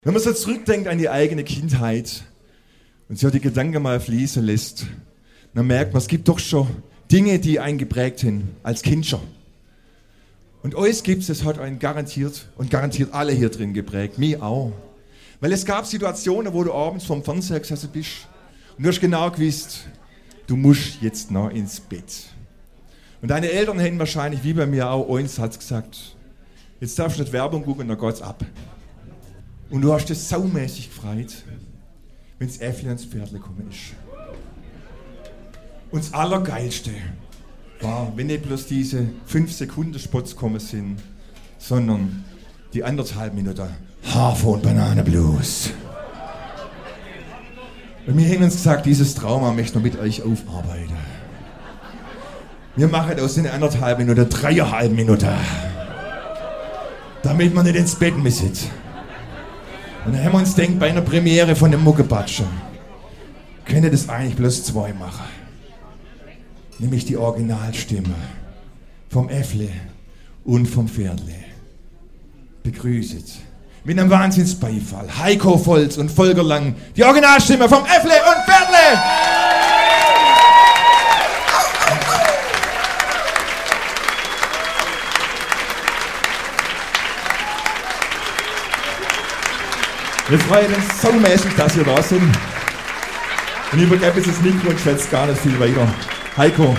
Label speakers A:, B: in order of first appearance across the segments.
A: Wenn man so zurückdenkt an die eigene Kindheit und so die Gedanken mal fließen lässt, dann merkt man, es gibt doch schon Dinge, die einen geprägt haben, als Kind schon. Und euch gibt's, es hat einen garantiert und garantiert alle hier drin geprägt, mich auch. Weil es gab Situationen, wo du abends vorm Fernseher gesessen bist und du hast genau gewusst, du musst jetzt noch ins Bett. Und deine Eltern hätten wahrscheinlich, wie bei mir auch, eins hat's gesagt, jetzt darfst du nicht Werbung gucken, dann geht's ab. Und du hast dich saumäßig gefreut, wenn das Äffli ans Pferdle gekommen ist. Und das Allergeilste war, wenn nicht bloß diese 5-Sekunden-Spots gekommen sind, sondern die 1,5 Minuten Hafer- und Bananenblues. Und wir haben uns gesagt, dieses Trauma möchten wir mit euch aufarbeiten. Wir machen aus den 1,5 Minuten 3,5 Minuten. Damit man nicht ins Bett müssen. Und dann haben wir uns gedacht, bei einer Premiere von dem Muckebatscher können das eigentlich bloß 2 machen. Nämlich die Originalstimme vom Äffle und vom Pferdle. Begrüßet mit einem Wahnsinnsbeifall Heiko Volz und Volker Lang, die Originalstimme vom Äffle und Pferdle! Wir freuen uns saumäßig, dass wir da sind. Und ich übergebe jetzt das Mikro und schwätze gar nicht viel weiter. Heiko.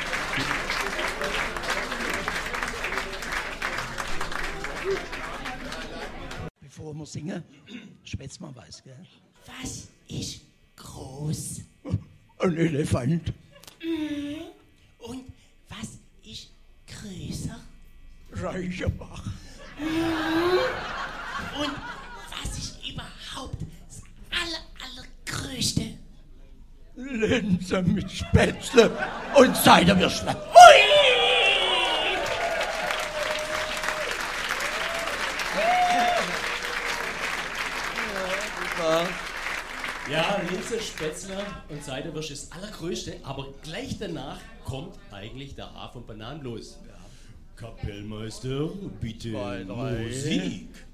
B: Bevor wir singen, schwätzt man was, gell?
C: Was ist groß?
B: Ein Elefant.
C: Und was ist größer?
B: Reichenbach.
C: Und was ist überhaupt das allergrößte?
B: Linse mit Spätzle und Seidenwürstle.
C: Ui!
D: Ja, Linse, Spätzle und Seidenwürsch ist das Allergrößte, aber gleich danach kommt eigentlich der Hafer- und Bananenblues. Kapellmeister, bitte
B: Zwei, drei.
D: Musik.